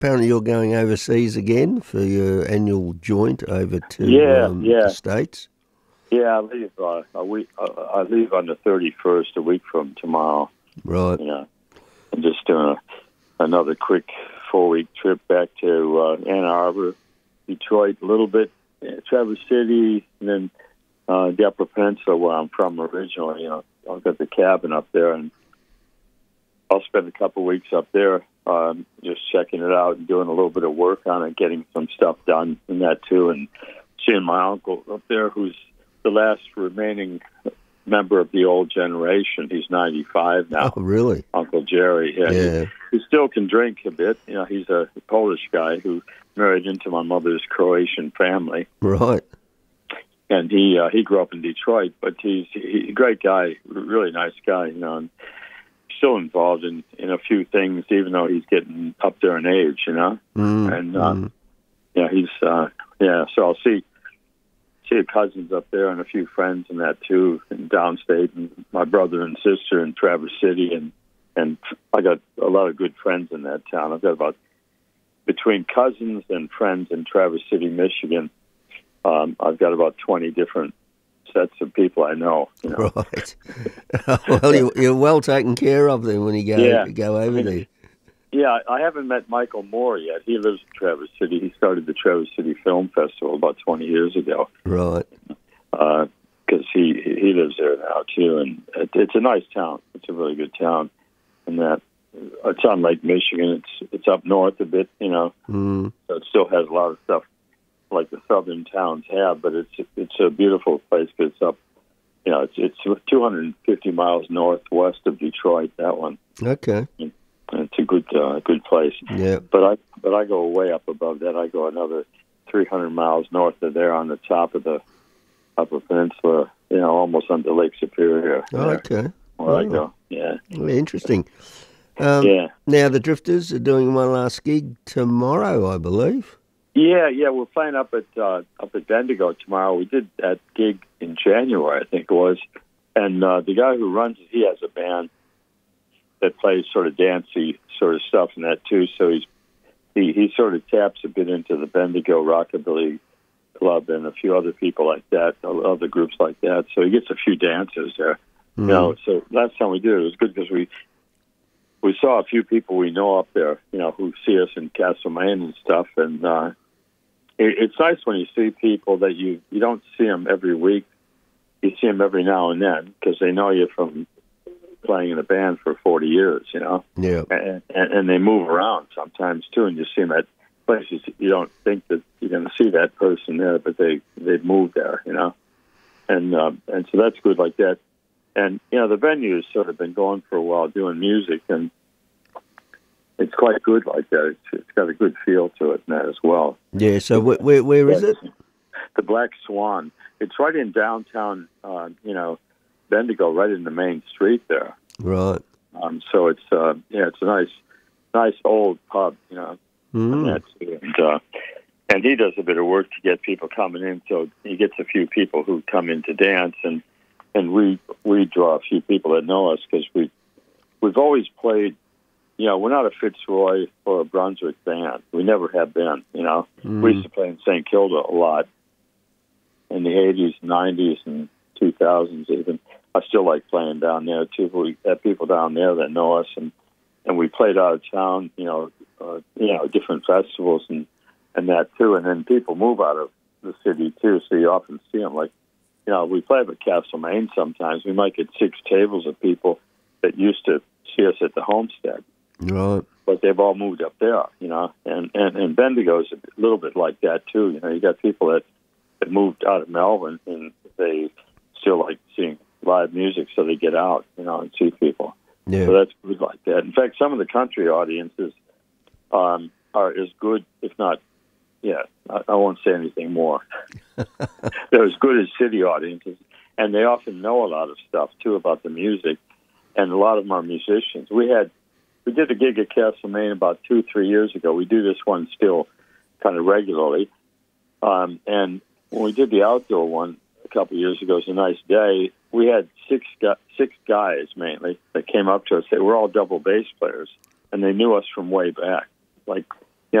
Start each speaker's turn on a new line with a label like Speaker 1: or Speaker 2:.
Speaker 1: apparently you're going overseas again for your annual joint over to
Speaker 2: Yeah,
Speaker 1: the
Speaker 2: yeah,
Speaker 1: States.
Speaker 2: yeah. I leave a week. I leave on the 31st, a week from tomorrow.
Speaker 1: Right.
Speaker 2: You know, I'm just doing another quick 4-week trip back to Ann Arbor, Detroit, a little bit, Traverse City, and then the Upper Peninsula, where I'm from originally. You know, I've got the cabin up there, and I'll spend a couple weeks up there, just checking it out and doing a little bit of work on it, getting some stuff done in that too, and seeing my uncle up there, who's the last remaining member of the old generation. He's 95 now.
Speaker 1: Oh, really?
Speaker 2: Uncle Jerry. Yeah,
Speaker 1: Yeah.
Speaker 2: he still can drink a bit. You know, he's a Polish guy who married into my mother's Croatian family,
Speaker 1: Right.
Speaker 2: and he grew up in Detroit. But he's a great guy, really nice guy. You know, and still involved in a few things, even though he's getting up there in age. You know, and yeah, he's yeah. So I'll see cousins up there and a few friends and that too, in downstate, and my brother and sister in Traverse City, and I got a lot of good friends in that town. I've got about, between cousins and friends in Traverse City, Michigan, I've got about 20 different sets of people I know. You know?
Speaker 1: Right. Well, you're well taken care of then when you go over there.
Speaker 2: Yeah, I haven't met Michael Moore yet. He lives in Traverse City. He started the Traverse City Film Festival about 20 years ago.
Speaker 1: Right.
Speaker 2: Because he lives there now too, and it's a nice town. It's a really good town, and that it's on Lake Michigan. It's up north a bit, you know. So it still has a lot of stuff like the southern towns have, but it's a beautiful place because it's up. You know, it's 250 miles northwest of Detroit. That one.
Speaker 1: Okay.
Speaker 2: It's a good place.
Speaker 1: Yeah.
Speaker 2: But I go way up above that. I go another 300 miles north of there on the top of the Upper Peninsula, you know, almost under Lake Superior.
Speaker 1: Oh, okay.
Speaker 2: Where I go. Yeah.
Speaker 1: Really interesting.
Speaker 2: Yeah.
Speaker 1: Now the Drifters are doing one last gig tomorrow, I believe.
Speaker 2: Yeah. We're playing up at Bendigo tomorrow. We did that gig in January, I think it was. And the guy who runs it, he has a band that plays sort of dancey sort of stuff and that too. So he sort of taps a bit into the Bendigo Rockabilly Club and a few other people like that, other groups like that. So he gets a few dances there. You know, so last time we did it was good because we saw a few people we know up there, you know, who see us in Castlemaine and stuff. And it's nice when you see people that you don't see them every week. You see them every now and then because they know you from playing in a band for 40 years, you know.
Speaker 1: Yeah.
Speaker 2: And they move around sometimes too, and you see them at places you don't think that you're going to see that person there, but they've moved there, you know. And so that's good like that. And you know, the venue's sort of been going for a while doing music, and it's quite good like that. It's got a good feel to it and that as well.
Speaker 1: Yeah. So where is it?
Speaker 2: The Black Swan. It's right in downtown, you know, Bendigo, right in the main street there.
Speaker 1: Right.
Speaker 2: So it's it's a nice old pub, you know. And he does a bit of work to get people coming in. So he gets a few people who come in to dance, and we draw a few people that know us because we've always played. You know, we're not a Fitzroy or a Brunswick band. We never have been. You know, we used to play in St. Kilda a lot in the 80s, 90s, and 2000s even. I still like playing down there too. We have people down there that know us, and we played out of town, you know, different festivals and that too. And then people move out of the city too, so you often see them. Like, you know, we play up at Castlemaine sometimes. We might get 6 tables of people that used to see us at the Homestead,
Speaker 1: Right.
Speaker 2: but they've all moved up there, you know. And Bendigo's a little bit like that too. You know, you got people that moved out of Melbourne and they still like seeing live music, so they get out, you know, and see people.
Speaker 1: Yeah.
Speaker 2: So that's good like that. In fact, some of the country audiences are as good, if not, I won't say anything more. They're as good as city audiences, and they often know a lot of stuff, too, about the music, and a lot of them are musicians. We did a gig at Castlemaine about 2-3 years ago. We do this one still kind of regularly. And when we did the outdoor one a couple of years ago, it was a nice day. We had six guys mainly that came up to us. They were all double bass players, and they knew us from way back. Like